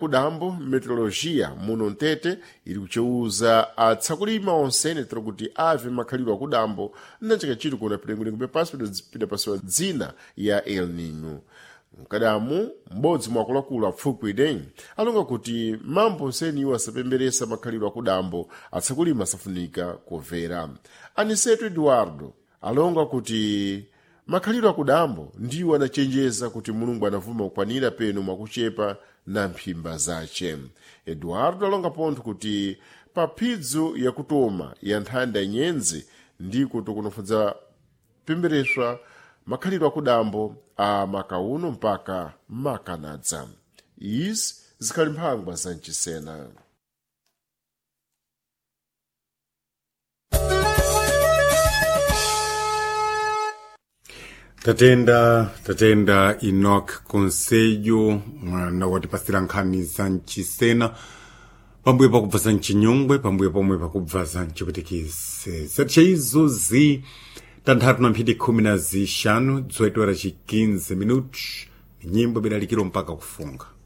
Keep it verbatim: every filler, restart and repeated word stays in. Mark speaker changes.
Speaker 1: kudambo meteorologia muno Mtete ili kucheuza atsakulima onse netero kuti ave makhalidwe akudambo nanchaka chiti kuna pilengulengu pepasi pidapasiwa dzina ya El Nino. Mkadamu m'bodzi mwakulakulu apfukwi alonga kuti mambo nseniwo asapemberesa makhalidwe akudambo atsakulima asafunika kumvera. Aniseto Eduardo alonga kuti makhalidwe akudambo ndiwo anachenjeza kuti Mulungu anavuma kukwanira peno mwakuchepa na mphimba zace. Eduardo alonga pontho kuti paphidzo yakutoma ya nthanda yenyenzi ndiko tukunofudza pembereswa makhalidwe akudambo a makauno mpaka makanadza. Izi zikhali mphangwa za mchisena.
Speaker 2: Tatenda, tatenda Enoch Conselho, mwana watipasira nkhani za mchisena, pambuyo pakubva za mchinyongwe, pambuyo pomwe pakubva za mchiputikise. Satcha izo zi tanthatu na mphindi khumi na zishanu, dzwetwera chi quinze minutos, nyimbo bidalikiro mpaka kufunga.